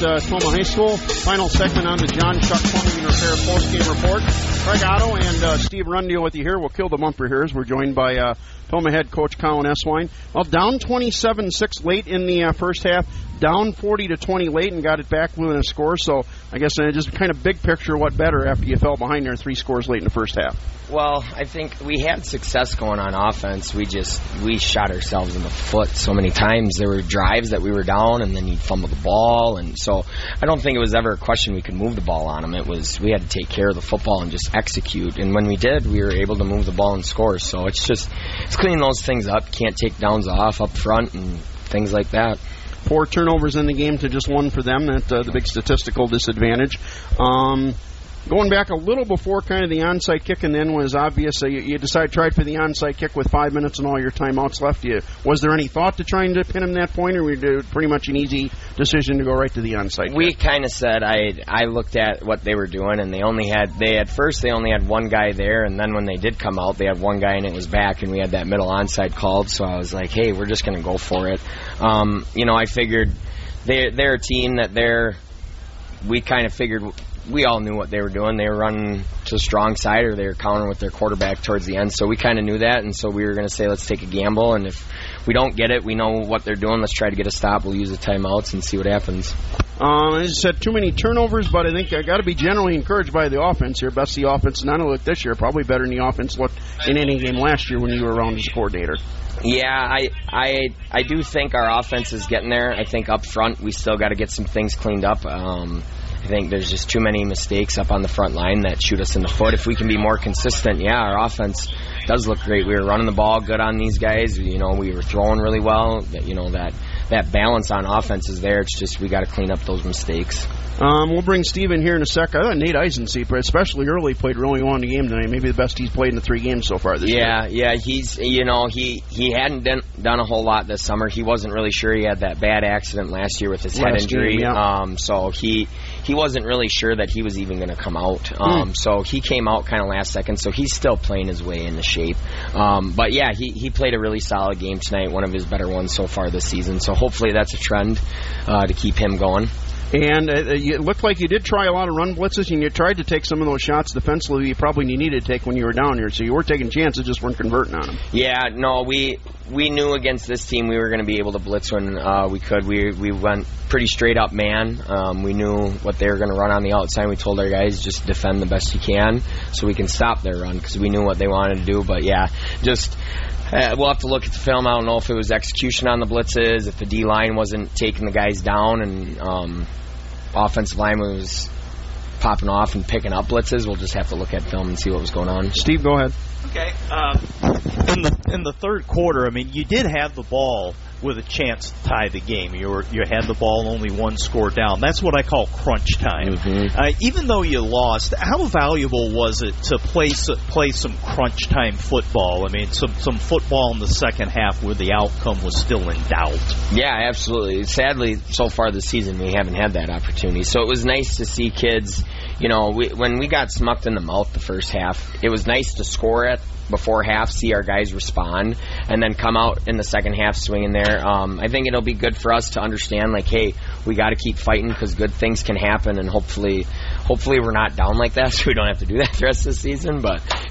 Toma High School. Final segment on the John Shuck Plumbing and Repair post-game report. Craig Otto and Steve Rundio with you here. We'll kill the bumper here as we're joined by Toma head coach Colin Eswine. Well, down 27-6 late in the first half, down 40-20 late, and got it back within a score. So I guess just kind of big picture, what better after you fell behind there 3 scores late in the first half? Well, I think we had success going on offense. We shot ourselves in the foot so many times. There were drives that we were down, and then you'd fumble the ball. And so I don't think it was ever a question we could move the ball on them. It was we had to take care of the football and just execute. And when we did, we were able to move the ball and score. So it's cleaning those things up. Can't take downs off up front and things like that. 4 turnovers in the game to just 1 for them. That's the big statistical disadvantage. Going back a little before kind of the onside kick, and then was obvious. You tried for the onside kick with 5 minutes and all your timeouts left. Was there any thought to trying to pin him that point, or was it pretty much an easy decision to go right to the onside kick? We kind of said I looked at what they were doing, and they only had one guy there, and then when they did come out, they had one guy and it was back, and we had that middle onside called. So I was like, hey, we're just going to go for it. I figured they're a team that we kind of figured. We all knew what they were doing. They were running to the strong side, or they were countering with their quarterback towards the end. So we kind of knew that, and so we were going to say, let's take a gamble. And if we don't get it, we know what they're doing. Let's try to get a stop. We'll use the timeouts and see what happens. As I said, too many turnovers, but I think I got to be generally encouraged by the offense here. Best the offense not only looked this year, probably better than the offense looked in any game last year when you were around as coordinator. Yeah, I do think our offense is getting there. I think up front we still got to get some things cleaned up. I think there's just too many mistakes up on the front line that shoot us in the foot. If we can be more consistent, our offense does look great. We were running the ball good on these guys. We were throwing really well. That balance on offense is there. It's just we got to clean up those mistakes. We'll bring Steve in here in a sec. I thought Nate Eisenseep, especially early, played really well in the game tonight. Maybe the best he's played in the 3 games so far this year. Yeah, he's he hadn't done a whole lot this summer. He wasn't really sure. He had that bad accident last year with his head injury. Game, yeah. So he wasn't really sure that he was even going to come out. So he came out kind of last second. So he's still playing his way into shape. But yeah, he played a really solid game tonight. One of his better ones so far this season. So hopefully that's a trend to keep him going. And it looked like you did try a lot of run blitzes, and you tried to take some of those shots defensively you probably needed to take when you were down here. So you were taking chances, just weren't converting on them. Yeah, no, we knew against this team we were going to be able to blitz when we could. We went pretty straight up man. We knew what they were going to run on the outside. We told our guys just defend the best you can so we can stop their run because we knew what they wanted to do. But yeah, just... we'll have to look at the film. I don't know if it was execution on the blitzes, if the D-line wasn't taking the guys down, and offensive line was popping off and picking up blitzes. We'll just have to look at film and see what was going on. Steve, go ahead. Okay. In the third quarter, you did have the ball with a chance to tie the game. You had the ball only 1 score down. That's what I call crunch time. Mm-hmm. Even though you lost, how valuable was it to play some crunch time football? Some football in the second half where the outcome was still in doubt. Yeah, absolutely. Sadly, so far this season, we haven't had that opportunity. So it was nice to see kids. When we got smucked in the mouth the first half, it was nice to score it before half, see our guys respond, and then come out in the second half swinging there. I think it'll be good for us to understand, hey, we got to keep fighting because good things can happen, and hopefully we're not down like that so we don't have to do that the rest of the season. But